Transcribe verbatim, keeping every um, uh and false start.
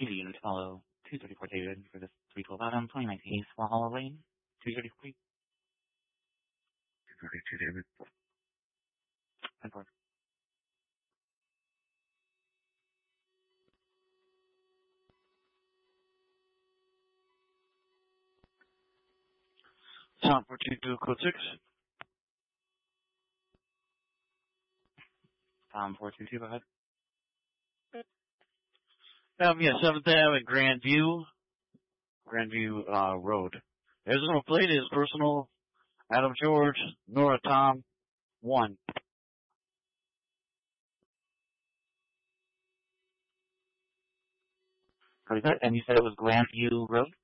Unity unit follow two thirty-four David for this three twelve Adam, twenty nineteen East Walhalla Lane, two thirty-four. two thirty-two David. ten four. Tom four two two code six. Tom four two two, go ahead. Um, yeah, seventh Avenue, Grandview, Grandview, uh, Road. Arizona plate is personal, Adam George, Nora Tom, one. Pretty good. And you said it was Grandview Road?